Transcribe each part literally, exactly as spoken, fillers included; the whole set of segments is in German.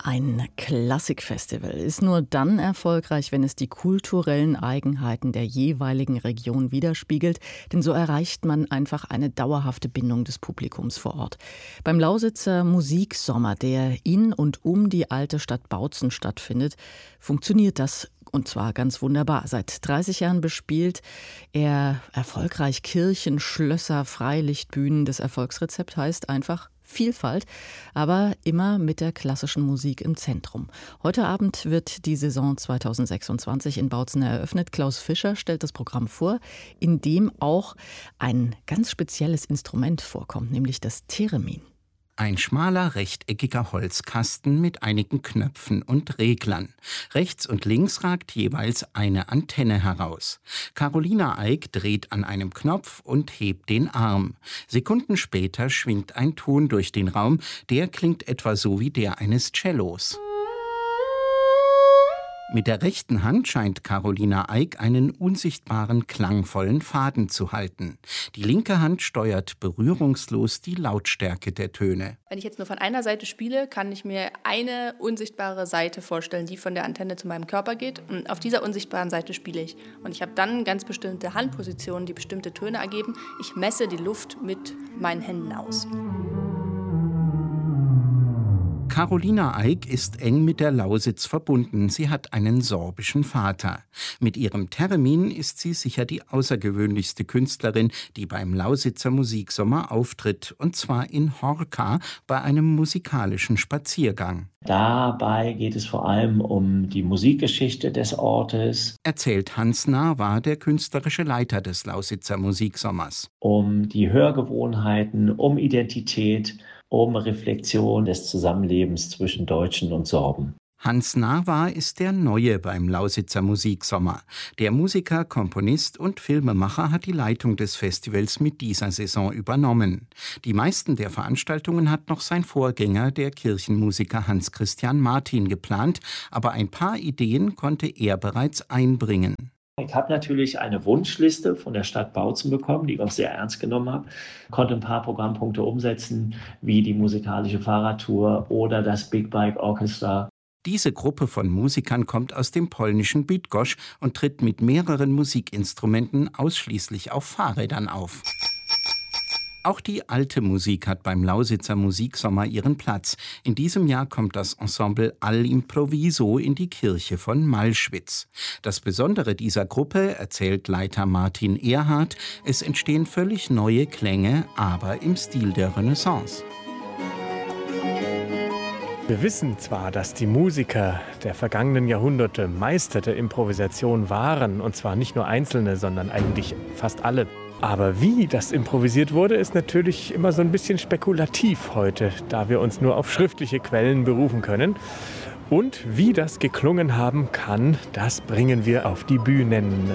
Ein Klassikfestival ist nur dann erfolgreich, wenn es die kulturellen Eigenheiten der jeweiligen Region widerspiegelt, denn so erreicht man einfach eine dauerhafte Bindung des Publikums vor Ort. Beim Lausitzer Musiksommer, der in und um die alte Stadt Bautzen stattfindet, funktioniert das und zwar ganz wunderbar. Seit dreißig Jahren bespielt er erfolgreich Kirchen, Schlösser, Freilichtbühnen. Das Erfolgsrezept heißt einfach Vielfalt, aber immer mit der klassischen Musik im Zentrum. Heute Abend wird die Saison zweitausendsechsundzwanzig in Bautzen eröffnet. Klaus Fischer stellt das Programm vor, in dem auch ein ganz spezielles Instrument vorkommt, nämlich das Theremin. Ein schmaler, rechteckiger Holzkasten mit einigen Knöpfen und Reglern. Rechts und links ragt jeweils eine Antenne heraus. Carolina Eick dreht an einem Knopf und hebt den Arm. Sekunden später schwingt ein Ton durch den Raum, der klingt etwa so wie der eines Cellos. Mit der rechten Hand scheint Carolina Eick einen unsichtbaren, klangvollen Faden zu halten. Die linke Hand steuert berührungslos die Lautstärke der Töne. Wenn ich jetzt nur von einer Seite spiele, kann ich mir eine unsichtbare Seite vorstellen, die von der Antenne zu meinem Körper geht. Und auf dieser unsichtbaren Seite spiele ich. Und ich habe dann ganz bestimmte Handpositionen, die bestimmte Töne ergeben. Ich messe die Luft mit meinen Händen aus. Carolina Eick ist eng mit der Lausitz verbunden. Sie hat einen sorbischen Vater. Mit ihrem Theremin ist sie sicher die außergewöhnlichste Künstlerin, die beim Lausitzer Musiksommer auftritt. Und zwar in Horka bei einem musikalischen Spaziergang. Dabei geht es vor allem um die Musikgeschichte des Ortes. Erzählt Hans Narwa, der künstlerische Leiter des Lausitzer Musiksommers. Um die Hörgewohnheiten, um Identität, um Reflexion des Zusammenlebens zwischen Deutschen und Sorben. Hans Narwa ist der Neue beim Lausitzer Musiksommer. Der Musiker, Komponist und Filmemacher hat die Leitung des Festivals mit dieser Saison übernommen. Die meisten der Veranstaltungen hat noch sein Vorgänger, der Kirchenmusiker Hans Christian Martin, geplant, aber ein paar Ideen konnte er bereits einbringen. Ich habe natürlich eine Wunschliste von der Stadt Bautzen bekommen, die ich auch sehr ernst genommen habe. Konnte ein paar Programmpunkte umsetzen, wie die musikalische Fahrradtour oder das Big Bike Orchestra. Diese Gruppe von Musikern kommt aus dem polnischen Bydgoszcz und tritt mit mehreren Musikinstrumenten ausschließlich auf Fahrrädern auf. Auch die alte Musik hat beim Lausitzer Musiksommer ihren Platz. In diesem Jahr kommt das Ensemble All'Improviso in die Kirche von Malschwitz. Das Besondere dieser Gruppe, erzählt Leiter Martin Erhardt, es entstehen völlig neue Klänge, aber im Stil der Renaissance. Wir wissen zwar, dass die Musiker der vergangenen Jahrhunderte Meister der Improvisation waren, und zwar nicht nur Einzelne, sondern eigentlich fast alle. Aber wie das improvisiert wurde, ist natürlich immer so ein bisschen spekulativ heute, da wir uns nur auf schriftliche Quellen berufen können. Und wie das geklungen haben kann, das bringen wir auf die Bühnen.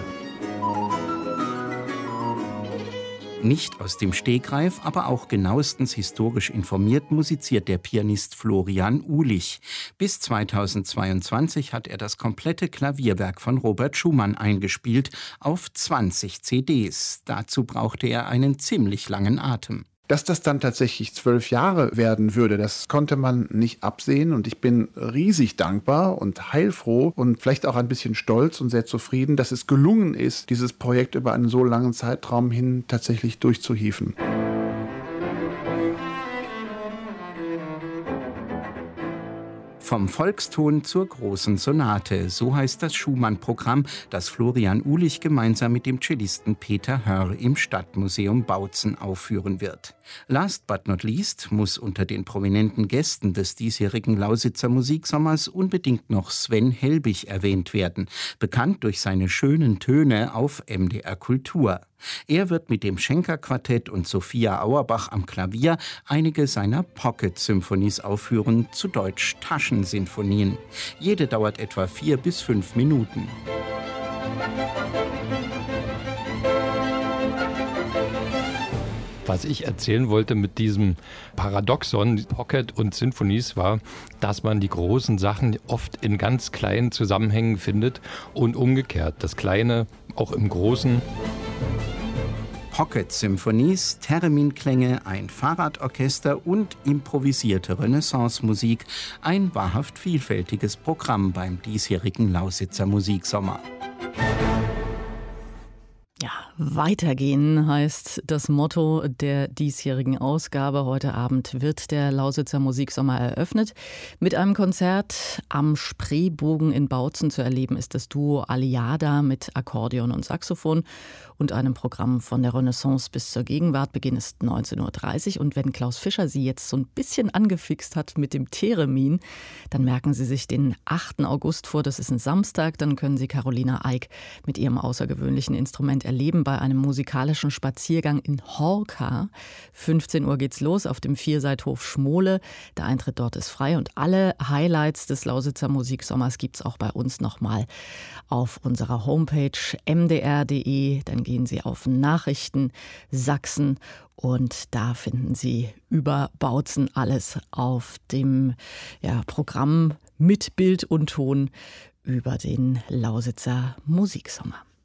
Nicht aus dem Stegreif, aber auch genauestens historisch informiert musiziert der Pianist Florian Uhlich. Bis zweitausendzweiundzwanzig hat er das komplette Klavierwerk von Robert Schumann eingespielt auf zwanzig C Ds. Dazu brauchte er einen ziemlich langen Atem. Dass das dann tatsächlich zwölf Jahre werden würde, das konnte man nicht absehen. Und ich bin riesig dankbar und heilfroh und vielleicht auch ein bisschen stolz und sehr zufrieden, dass es gelungen ist, dieses Projekt über einen so langen Zeitraum hin tatsächlich durchzuhieven. Vom Volkston zur großen Sonate, so heißt das Schumann-Programm, das Florian Uhlich gemeinsam mit dem Cellisten Peter Hörr im Stadtmuseum Bautzen aufführen wird. Last but not least muss unter den prominenten Gästen des diesjährigen Lausitzer Musiksommers unbedingt noch Sven Helbig erwähnt werden, bekannt durch seine schönen Töne auf M D R Kultur. Er wird mit dem Schenker-Quartett und Sophia Auerbach am Klavier einige seiner Pocket-Symphonies aufführen, zu Deutsch Taschensinfonien. Jede dauert etwa vier bis fünf Minuten. Was ich erzählen wollte mit diesem Paradoxon Pocket und Sinfonies war, dass man die großen Sachen oft in ganz kleinen Zusammenhängen findet und umgekehrt, das Kleine auch im Großen. Pocket Symphonies, Thereminklänge, ein Fahrradorchester und improvisierte Renaissance-Musik. Ein wahrhaft vielfältiges Programm beim diesjährigen Lausitzer Musiksommer. Ja, weitergehen heißt das Motto der diesjährigen Ausgabe. Heute Abend wird der Lausitzer Musiksommer eröffnet. Mit einem Konzert am Spreebogen in Bautzen zu erleben ist das Duo Aliada mit Akkordeon und Saxophon und einem Programm von der Renaissance bis zur Gegenwart. Beginn ist neunzehn Uhr dreißig und wenn Klaus Fischer Sie jetzt so ein bisschen angefixt hat mit dem Theremin, dann merken Sie sich den achten August vor. Das ist ein Samstag. Dann können Sie Carolina Eick mit ihrem außergewöhnlichen Instrument erleben bei einem musikalischen Spaziergang in Horka. fünfzehn Uhr geht's los auf dem Vierseithof Schmole. Der Eintritt dort ist frei und alle Highlights des Lausitzer Musiksommers gibt's auch bei uns nochmal auf unserer Homepage m d r punkt d e. Dann gehen Sie auf Nachrichten Sachsen und da finden Sie über Bautzen alles auf dem ja, Programm mit Bild und Ton über den Lausitzer Musiksommer.